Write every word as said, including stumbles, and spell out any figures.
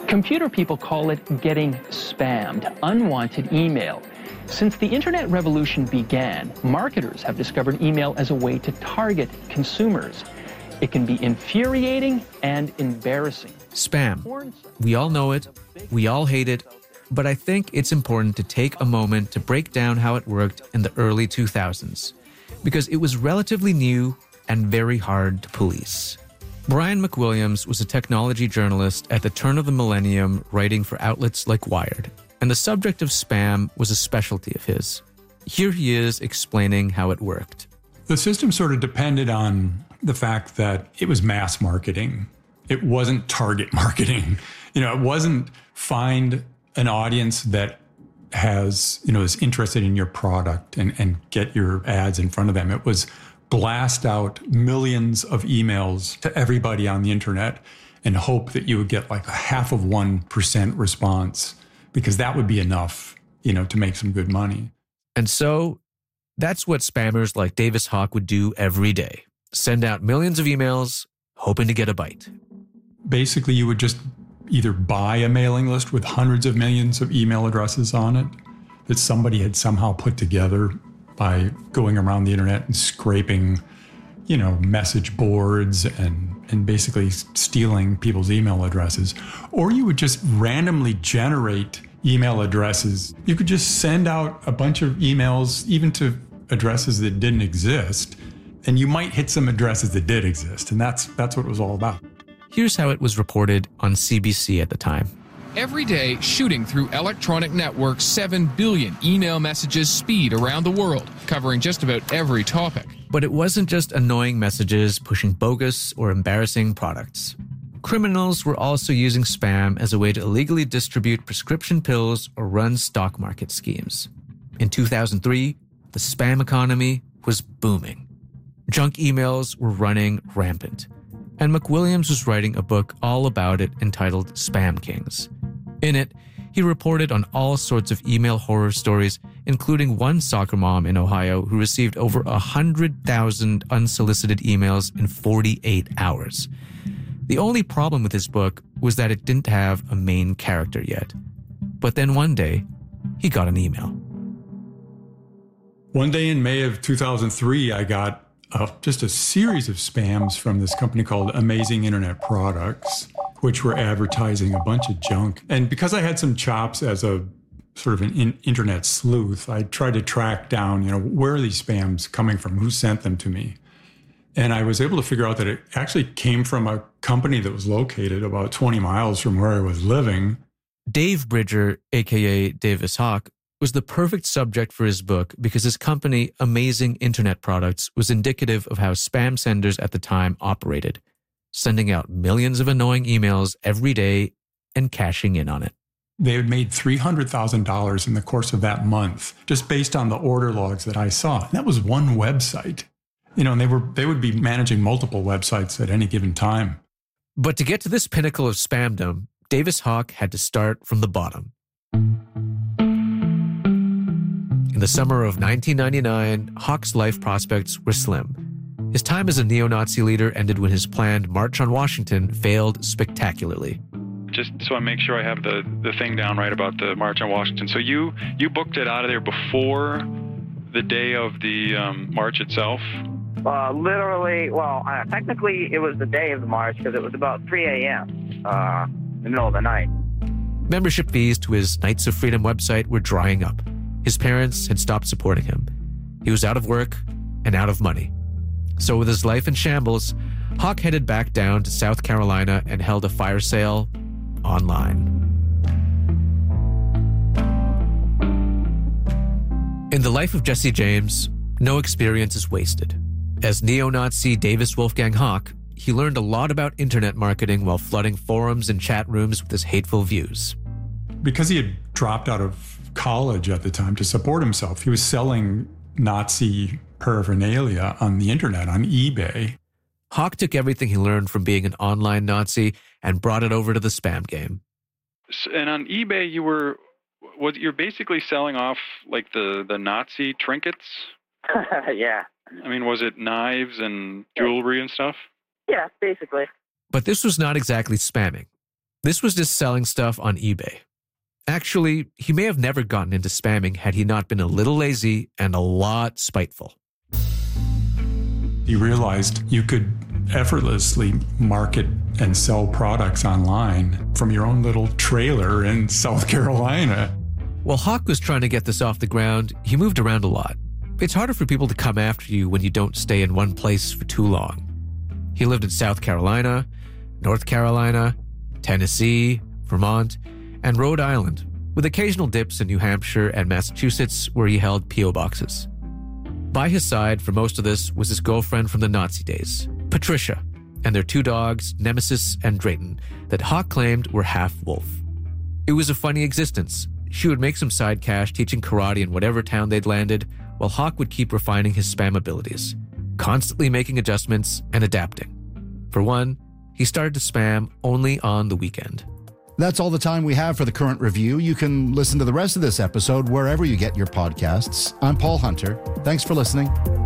Computer people call it getting spammed, unwanted email. Since the internet revolution began, marketers have discovered email as a way to target consumers. It can be infuriating and embarrassing. Spam. We all know it. We all hate it. But I think it's important to take a moment to break down how it worked in the early two thousands, because it was relatively new and very hard to police. Brian McWilliams was a technology journalist at the turn of the millennium, writing for outlets like Wired, and the subject of spam was a specialty of his. Here he is explaining how it worked. The system sort of depended on the fact that it was mass marketing. It wasn't target marketing. You know, it wasn't find an audience that has, you know, is interested in your product and, and get your ads in front of them. It was blast out millions of emails to everybody on the internet and hope that you would get like a half of one percent response, because that would be enough, you know, to make some good money. And so that's what spammers like Davis Hock would do every day. Send out millions of emails, hoping to get a bite. Basically, you would just either buy a mailing list with hundreds of millions of email addresses on it that somebody had somehow put together by going around the internet and scraping, you know, message boards and, and basically stealing people's email addresses. Or you would just randomly generate email addresses. You could just send out a bunch of emails, even to addresses that didn't exist, and you might hit some addresses that did exist. And that's that's what it was all about. Here's how it was reported on C B C at the time. Every day, shooting through electronic networks, seven billion email messages speed around the world, covering just about every topic. But it wasn't just annoying messages pushing bogus or embarrassing products. Criminals were also using spam as a way to illegally distribute prescription pills or run stock market schemes. In two thousand three, the spam economy was booming. Junk emails were running rampant. And McWilliams was writing a book all about it entitled Spam Kings. In it, he reported on all sorts of email horror stories, including one soccer mom in Ohio who received over one hundred thousand unsolicited emails in forty-eight hours. The only problem with his book was that it didn't have a main character yet. But then one day, he got an email. One day in May of two thousand three, I got Uh, just a series of spams from this company called Amazing Internet Products, which were advertising a bunch of junk. And because I had some chops as a sort of an in- internet sleuth, I tried to track down, you know, where are these spams coming from? Who sent them to me? And I was able to figure out that it actually came from a company that was located about twenty miles from where I was living. Dave Bridger, a k a. Davis Hock, was the perfect subject for his book because his company, Amazing Internet Products, was indicative of how spam senders at the time operated, sending out millions of annoying emails every day and cashing in on it. They had made three hundred thousand dollars in the course of that month, just based on the order logs that I saw. And that was one website. You know, and they were they would be managing multiple websites at any given time. But to get to this pinnacle of spamdom, Davis Hock had to start from the bottom. In the summer of nineteen ninety-nine, Hock's life prospects were slim. His time as a neo-Nazi leader ended when his planned March on Washington failed spectacularly. Just so I make sure I have the, the thing down right about the March on Washington. So you, you booked it out of there before the day of the um, march itself? Uh, literally, well, uh, technically it was the day of the march because it was about three a.m. Uh, in the middle of the night. Membership fees to his Knights of Freedom website were drying up. His parents had stopped supporting him. He was out of work and out of money. So with his life in shambles, Hock headed back down to South Carolina and held a fire sale online. In the life of Jesse James, no experience is wasted. As neo-Nazi Davis Wolfgang Hock, he learned a lot about internet marketing while flooding forums and chat rooms with his hateful views. Because he had dropped out of college at the time to support himself, he was selling Nazi paraphernalia on the internet, on eBay. Hock took everything he learned from being an online Nazi and brought it over to the spam game. And on eBay, you were, what you're basically selling off like the, the Nazi trinkets? Yeah. I mean, was it knives and jewelry and stuff? Yeah, basically. But this was not exactly spamming. This was just selling stuff on eBay. Actually, he may have never gotten into spamming had he not been a little lazy and a lot spiteful. He realized you could effortlessly market and sell products online from your own little trailer in South Carolina. While Hawk was trying to get this off the ground, he moved around a lot. It's harder for people to come after you when you don't stay in one place for too long. He lived in South Carolina, North Carolina, Tennessee, Vermont, and Rhode Island, with occasional dips in New Hampshire and Massachusetts where he held P O boxes. By his side for most of this was his girlfriend from the Nazi days, Patricia, and their two dogs, Nemesis and Drayton, that Hawk claimed were half-wolf. It was a funny existence. She would make some side cash teaching karate in whatever town they'd landed, while Hawk would keep refining his spam abilities, constantly making adjustments and adapting. For one, he started to spam only on the weekend. That's all the time we have for the Current Review. You can listen to the rest of this episode wherever you get your podcasts. I'm Paul Hunter. Thanks for listening.